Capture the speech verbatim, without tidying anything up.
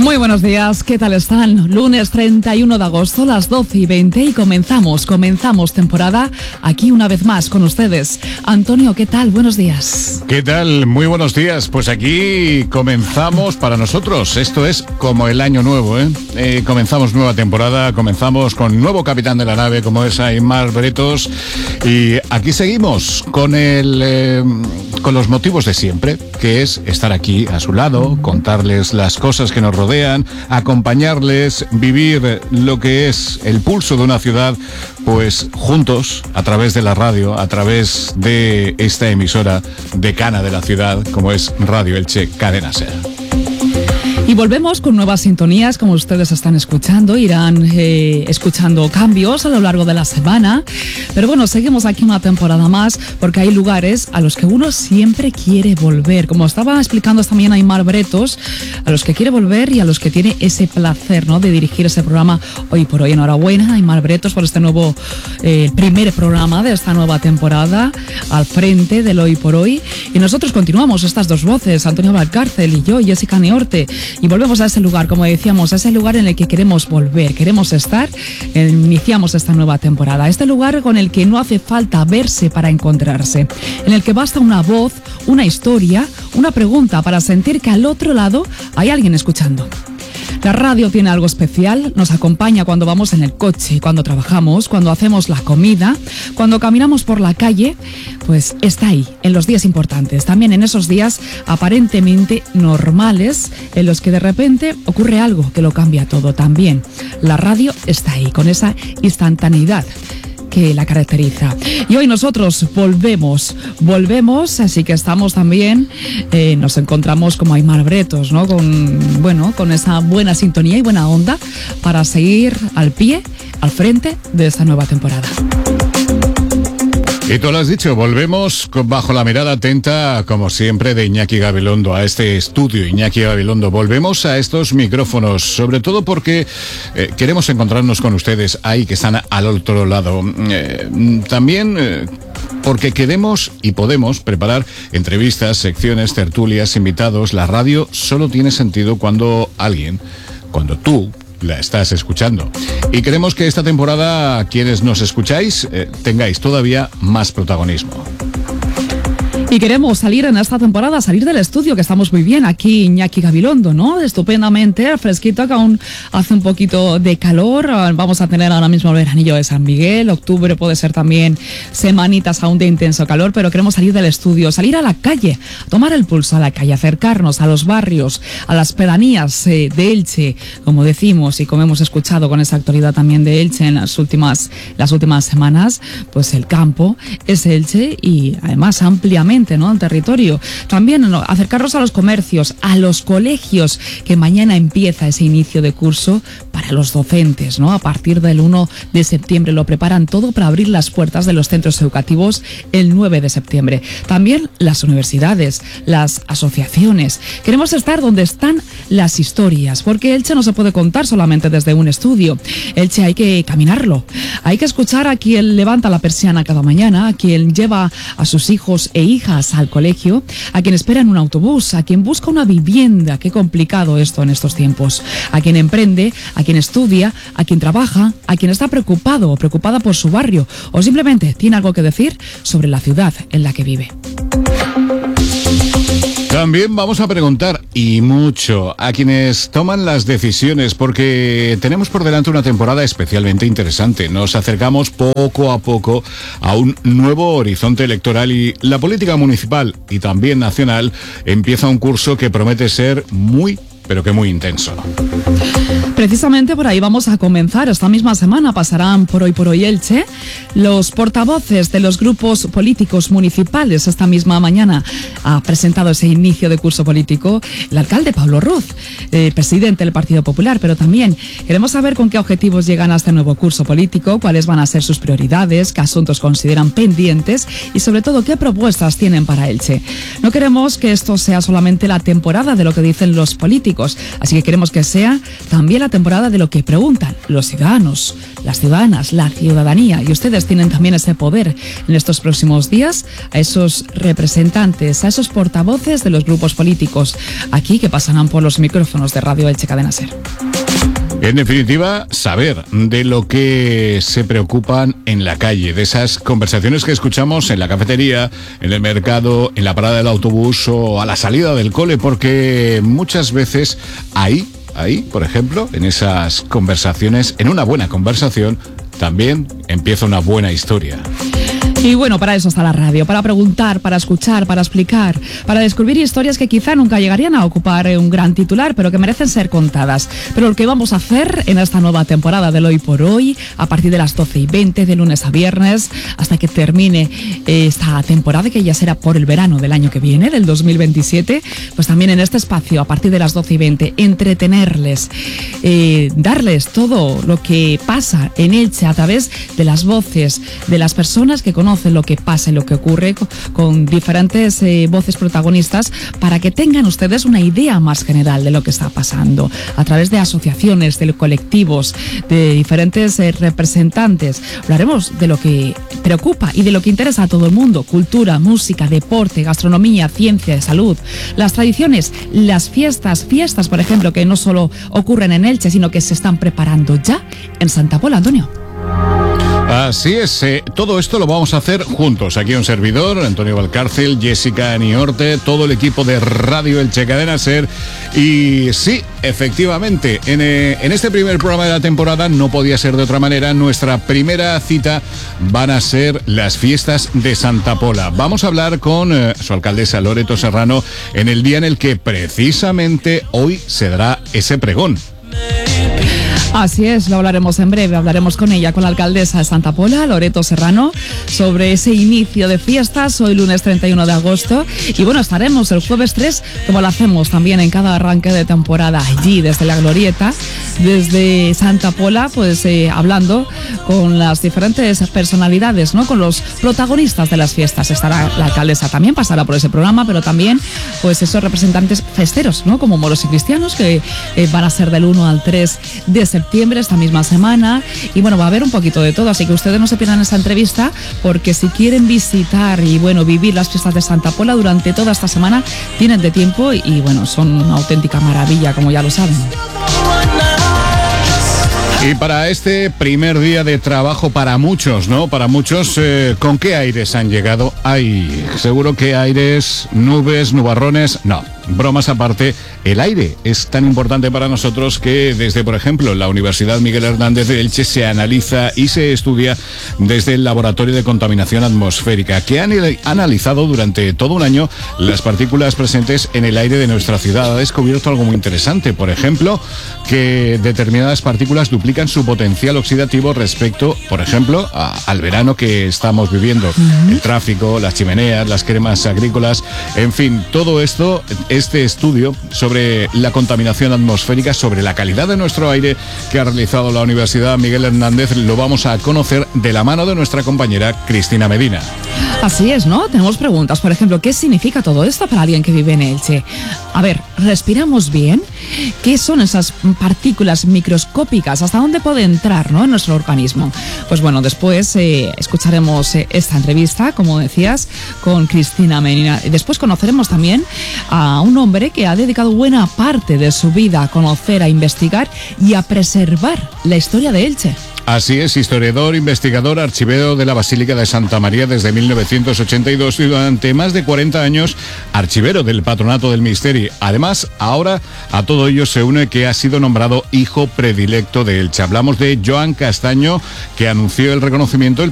Muy buenos días, ¿qué tal están? Lunes treinta y uno de agosto, las doce y veinte, y comenzamos, comenzamos temporada aquí una vez más con ustedes. Antonio, ¿qué tal? Buenos días. ¿Qué tal? Muy buenos días. Pues aquí comenzamos para nosotros. Esto es como el año nuevo, ¿eh? eh comenzamos nueva temporada, comenzamos con nuevo capitán de la nave, como es Aimar Bretos, y aquí seguimos con el eh, con los motivos de siempre, que es estar aquí a su lado, contarles las cosas que nos rodean, acompañarles, vivir lo que es el pulso de una ciudad, pues juntos, a través de la radio, a través de esta emisora decana de la ciudad, como es Radio Elche Cadena Ser. Y volvemos con nuevas sintonías, como ustedes están escuchando, irán eh, escuchando cambios a lo largo de la semana, pero bueno, seguimos aquí una temporada más porque hay lugares a los que uno siempre quiere volver, como estaba explicando esta mañana Aimar Bretos, a los que quiere volver y a los que tiene ese placer, ¿no?, de dirigir ese programa hoy por hoy. Enhorabuena, Aimar Bretos, por este nuevo eh, primer programa de esta nueva temporada al frente del Hoy por Hoy, y nosotros continuamos estas dos voces, Antonio Valcárcel y yo, Jessica Neorte. Y volvemos a ese lugar, como decíamos, a ese lugar en el que queremos volver, queremos estar. Eh, iniciamos esta nueva temporada. Este lugar con el que no hace falta verse para encontrarse, en el que basta una voz, una historia, una pregunta para sentir que al otro lado hay alguien escuchando. La radio tiene algo especial, nos acompaña cuando vamos en el coche, cuando trabajamos, cuando hacemos la comida, cuando caminamos por la calle, pues está ahí, en los días importantes, también en esos días aparentemente normales, en los que de repente ocurre algo que lo cambia todo. También la radio está ahí, con esa instantaneidad que la caracteriza. Y hoy nosotros volvemos, volvemos, así que estamos también, eh, nos encontramos como Aimar Bretos, ¿no? Con, bueno, con esa buena sintonía y buena onda para seguir al pie, al frente de esta nueva temporada. Y tú lo has dicho, volvemos bajo la mirada atenta, como siempre, de Iñaki Gabilondo, a este estudio, Iñaki Gabilondo. Volvemos a estos micrófonos, sobre todo porque eh, queremos encontrarnos con ustedes ahí que están al otro lado. Eh, también eh, porque queremos y podemos preparar entrevistas, secciones, tertulias, invitados. La radio solo tiene sentido cuando alguien, cuando tú, la estás escuchando. Y queremos que esta temporada, quienes nos escucháis, eh, tengáis todavía más protagonismo. Y queremos salir en esta temporada, salir del estudio, que estamos muy bien aquí, Iñaki Gabilondo, ¿no? Estupendamente, fresquito, que aún hace un poquito de calor. Vamos a tener ahora mismo el veranillo de San Miguel, octubre puede ser también semanitas aún de intenso calor, pero queremos salir del estudio, salir a la calle, tomar el pulso a la calle, acercarnos a los barrios, a las pedanías eh, de Elche, como decimos y como hemos escuchado con esa actualidad también de Elche en las últimas, las últimas semanas, pues el campo es Elche y además ampliamente, ¿no?, el territorio. También, ¿no?, acercarnos a los comercios, a los colegios, que mañana empieza ese inicio de curso para los docentes, ¿no? A partir del uno de septiembre lo preparan todo para abrir las puertas de los centros educativos el nueve de septiembre. También las universidades, las asociaciones. Queremos estar donde están las historias, porque Elche no se puede contar solamente desde un estudio. Elche hay que caminarlo. Hay que escuchar a quien levanta la persiana cada mañana, a quien lleva a sus hijos e hijas al colegio, a quien espera en un autobús, a quien busca una vivienda. Qué complicado esto en estos tiempos. A quien emprende, a quien estudia, a quien trabaja, a quien está preocupado o preocupada por su barrio, o simplemente tiene algo que decir sobre la ciudad en la que vive. También vamos a preguntar, y mucho, a quienes toman las decisiones, porque tenemos por delante una temporada especialmente interesante. Nos acercamos poco a poco a un nuevo horizonte electoral y la política municipal y también nacional empieza un curso que promete ser muy, pero que muy intenso. Precisamente por ahí vamos a comenzar. Esta misma semana pasarán por Hoy por Hoy Elche los portavoces de los grupos políticos municipales. Esta misma mañana ha presentado ese inicio de curso político el alcalde Pablo Ruz, eh, presidente del Partido Popular, pero también queremos saber con qué objetivos llegan a este nuevo curso político, cuáles van a ser sus prioridades, qué asuntos consideran pendientes y sobre todo qué propuestas tienen para Elche. No queremos que esto sea solamente la temporada de lo que dicen los políticos, así que queremos que sea también la temporada de lo que preguntan los ciudadanos, las ciudadanas, la ciudadanía, y ustedes tienen también ese poder en estos próximos días a esos representantes, a esos portavoces de los grupos políticos aquí que pasarán por los micrófonos de Radio Elche Cadena SER. En definitiva, saber de lo que se preocupan en la calle, de esas conversaciones que escuchamos en la cafetería, en el mercado, en la parada del autobús o a la salida del cole, porque muchas veces ahí, ahí, por ejemplo, en esas conversaciones, en una buena conversación, también empieza una buena historia. Y bueno, para eso está la radio, para preguntar, para escuchar, para explicar, para descubrir historias que quizá nunca llegarían a ocupar un gran titular, pero que merecen ser contadas. Pero lo que vamos a hacer en esta nueva temporada del Hoy por Hoy, a partir de las doce y veinte, de lunes a viernes, hasta que termine esta temporada, que ya será por el verano del año que viene, del dos mil veintisiete, pues también en este espacio, a partir de las doce y veinte, entretenerles, eh, darles todo lo que pasa en Elche a través de las voces de las personas que conocen lo que pasa y lo que ocurre, con, con diferentes eh, voces protagonistas, para que tengan ustedes una idea más general de lo que está pasando, a través de asociaciones, de colectivos, de diferentes eh, representantes. Hablaremos de lo que preocupa y de lo que interesa a todo el mundo: cultura, música, deporte, gastronomía, ciencia, salud, las tradiciones, las fiestas, fiestas, por ejemplo, que no solo ocurren en Elche, sino que se están preparando ya en Santa Pola, Antonio. Así es, eh, todo esto lo vamos a hacer juntos. Aquí un servidor, Antonio Valcárcel, Jessica Niorte, todo el equipo de Radio Elche Cadena SER. Y sí, efectivamente, en, eh, en este primer programa de la temporada no podía ser de otra manera. Nuestra primera cita van a ser las fiestas de Santa Pola. Vamos a hablar con eh, su alcaldesa Loreto Serrano en el día en el que precisamente hoy se dará ese pregón. Así es, lo hablaremos en breve, hablaremos con ella, con la alcaldesa de Santa Pola, Loreto Serrano, sobre ese inicio de fiestas, hoy lunes treinta y uno de agosto, y bueno, estaremos el jueves tres, como lo hacemos también en cada arranque de temporada, allí desde la Glorieta, desde Santa Pola, pues eh, hablando con las diferentes personalidades, ¿no? Con los protagonistas de las fiestas. Estará la alcaldesa, también pasará por ese programa, pero también pues esos representantes festeros, ¿no? Como moros y cristianos, que eh, van a ser del uno al tres de septiembre, esta misma semana, y bueno, va a haber un poquito de todo, así que ustedes no se pierdan esta entrevista, porque si quieren visitar y bueno, vivir las fiestas de Santa Pola durante toda esta semana, tienen de tiempo y, y bueno, son una auténtica maravilla, como ya lo saben. Y para este primer día de trabajo para muchos, ¿no? Para muchos, eh, ¿con qué aires han llegado? Ay, seguro que aires, nubes, nubarrones, no. Bromas aparte, el aire es tan importante para nosotros que desde, por ejemplo, la Universidad Miguel Hernández de Elche se analiza y se estudia desde el Laboratorio de Contaminación Atmosférica, que han analizado durante todo un año las partículas presentes en el aire de nuestra ciudad. Ha descubierto algo muy interesante, por ejemplo, que determinadas partículas duplican su potencial oxidativo respecto, por ejemplo, a, al verano que estamos viviendo. Uh-huh. El tráfico, las chimeneas, las cremas agrícolas, en fin, todo esto... Este estudio sobre la contaminación atmosférica, sobre la calidad de nuestro aire que ha realizado la Universidad Miguel Hernández, lo vamos a conocer de la mano de nuestra compañera Cristina Medina. Así es, ¿no? Tenemos preguntas, por ejemplo, ¿qué significa todo esto para alguien que vive en Elche? A ver, ¿respiramos bien? ¿Qué son esas partículas microscópicas? ¿Hasta dónde puede entrar, ¿no? en nuestro organismo? Pues bueno, después eh, escucharemos eh, esta entrevista, como decías, con Cristina Medina. Después conoceremos también a un hombre que ha dedicado buena parte de su vida a conocer, a investigar y a preservar la historia de Elche. Así es, historiador, investigador, archivero de la Basílica de Santa María desde mil novecientos ochenta y dos y durante más de cuarenta años archivero del Patronato del Misteri. Además, ahora a todo ello se une que ha sido nombrado hijo predilecto de Elche. Hablamos de Joan Castaño, que anunció el reconocimiento el